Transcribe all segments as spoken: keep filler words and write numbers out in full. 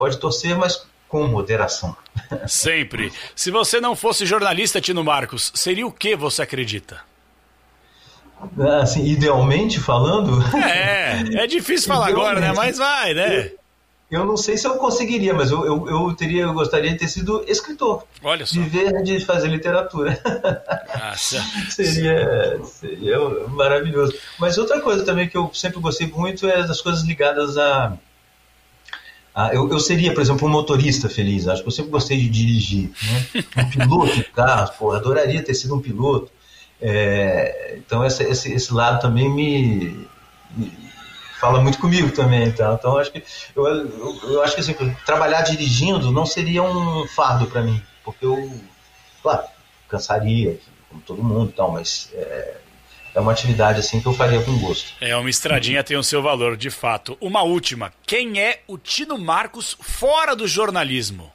pode torcer, mas com moderação. Sempre. Se você não fosse jornalista, Tino Marcos, seria o que você acredita? Assim, idealmente falando... É, é difícil falar agora, né? Mas vai, né? Eu, eu não sei se eu conseguiria, mas eu, eu, eu, teria, eu gostaria de ter sido escritor. Olha só. Viver de fazer literatura. Nossa. seria, seria maravilhoso. Mas outra coisa também que eu sempre gostei muito é das coisas ligadas a... a eu, eu seria, por exemplo, um motorista feliz. Acho que eu sempre gostei de dirigir. Né? Um piloto de carros, pô, adoraria ter sido um piloto. É, então esse, esse, esse lado também me, me fala muito comigo também, então, então acho que eu, eu, eu acho que assim, trabalhar dirigindo não seria um fardo para mim, porque eu, claro, cansaria como todo mundo e tal, mas é, é uma atividade assim que eu faria com gosto. É, uma estradinha tem o seu valor, de fato. Uma última, quem é o Tino Marcos fora do jornalismo?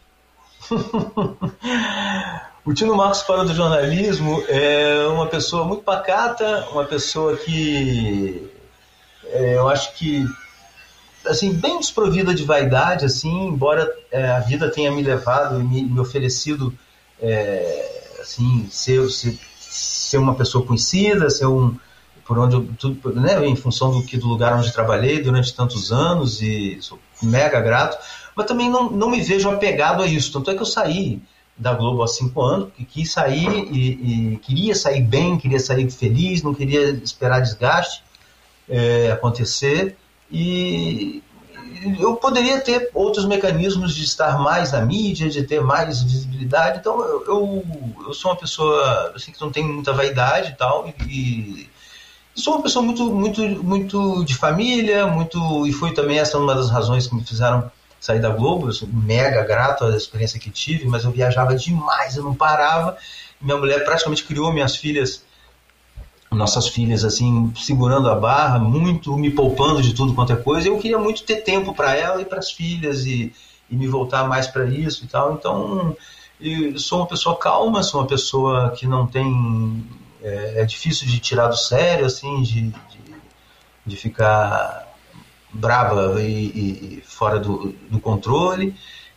O Tino Marcos fora do jornalismo é uma pessoa muito pacata, uma pessoa que é, eu acho que assim, bem desprovida de vaidade, assim, embora é, a vida tenha me levado e me, me oferecido é, assim, ser, ser, ser uma pessoa conhecida, ser um, por onde eu, tudo, né, em função do, que, do lugar onde trabalhei durante tantos anos, e sou mega grato, mas também não, não me vejo apegado a isso, tanto é que eu saí da Globo há cinco anos, que quis sair e, e queria sair bem, queria sair feliz, não queria esperar desgaste é, acontecer, e eu poderia ter outros mecanismos de estar mais na mídia, de ter mais visibilidade, então eu, eu, eu sou uma pessoa assim, que não tem muita vaidade e tal, e, e sou uma pessoa muito, muito, muito de família, muito, e foi também essa uma das razões que me fizeram sair da Globo. Eu sou mega grato à experiência que tive, mas eu viajava demais, eu não parava. Minha mulher praticamente criou minhas filhas, nossas filhas, assim, segurando a barra, muito, me poupando de tudo quanto é coisa. Eu queria muito ter tempo para ela e para as filhas, e, e me voltar mais para isso e tal. Então, eu sou uma pessoa calma, sou uma pessoa que não tem... É, é difícil de tirar do sério, assim, de, de, de ficar brava e, e fora do, do controle,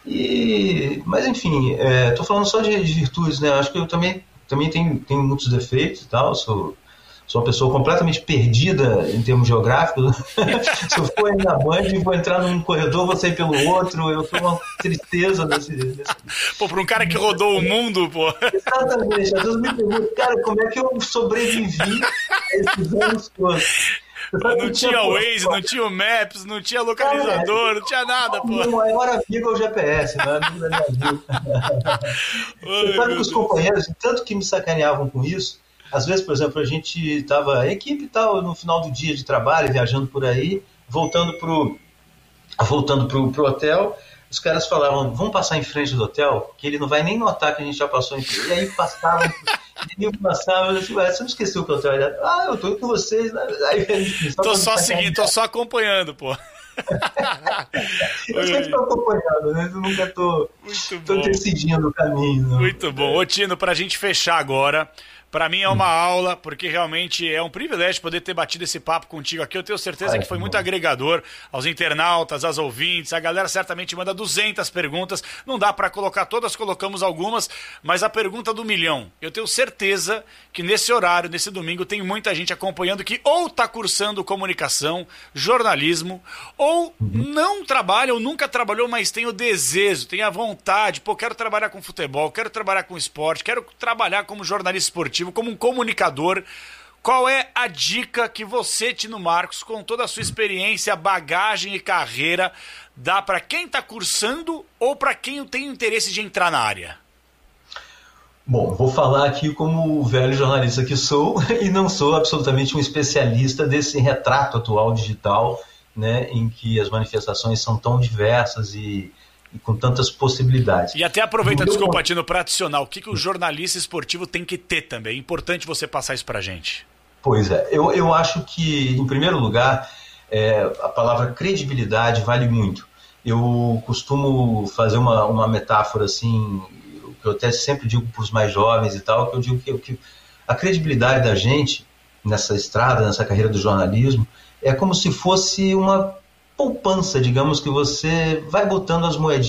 e, mas enfim, estou é, falando só de, de virtudes, né? Acho que eu também, também tenho, tenho muitos defeitos e tal, sou, sou uma pessoa completamente perdida em termos geográficos. Se eu for ir na Band e vou entrar num corredor, vou sair pelo outro, eu tenho uma tristeza desse, desse... Pô, para um cara que rodou o mundo, pô. Exatamente, às vezes me pergunto, cara, como é que eu sobrevivi a esses anos todos? Não tinha o Waze, não tinha o Maps, não tinha localizador, não tinha nada, pô. O maior amigo é o G P S, não é amigo da minha vida. Você sabe que os companheiros, tanto que me sacaneavam com isso, às vezes, por exemplo, a gente estava, a equipe tal, no final do dia de trabalho, viajando por aí, voltando pro, voltando pro, pro hotel, os caras falavam, vamos passar em frente do hotel, que ele não vai nem notar que a gente já passou em frente. E aí passavam... E passava, eu disse, você não esqueceu que eu tô olhando? Ah, eu tô com vocês. Aí, só tô só seguindo, tô só acompanhando, pô. Eu sempre tô acompanhando, né? Eu nunca tô, tô decidindo o caminho. Não. Muito bom. Ô, Tino, pra gente fechar agora, pra mim é uma aula, porque realmente é um privilégio poder ter batido esse papo contigo aqui. Eu tenho certeza Ai, que foi muito bom. Agregador aos internautas, aos ouvintes. A galera certamente manda duzentas perguntas. Não dá pra colocar todas, colocamos algumas, mas a pergunta do milhão. Eu tenho certeza que nesse horário, nesse domingo, tem muita gente acompanhando que ou tá cursando comunicação, jornalismo, ou uhum. não trabalha, ou nunca trabalhou, mas tem o desejo, tem a vontade. Pô, quero trabalhar com futebol, quero trabalhar com esporte, quero trabalhar como jornalista esportivo, como um comunicador. Qual é a dica que você, Tino Marcos, com toda a sua experiência, bagagem e carreira, dá para quem está cursando ou para quem tem interesse de entrar na área? Bom, vou falar aqui como o velho jornalista que sou, e não sou absolutamente um especialista desse retrato atual digital, né, em que as manifestações são tão diversas e e com tantas possibilidades. E até aproveita, no desculpa, meu... Tino, para adicionar, o que, que o jornalista esportivo tem que ter também? É importante você passar isso para a gente. Pois é, eu, eu acho que, em primeiro lugar, é, a palavra credibilidade vale muito. Eu costumo fazer uma, uma metáfora assim, que eu até sempre digo para os mais jovens e tal, que eu digo que, que a credibilidade da gente nessa estrada, nessa carreira do jornalismo, é como se fosse uma poupança, digamos, que você vai botando as moedinhas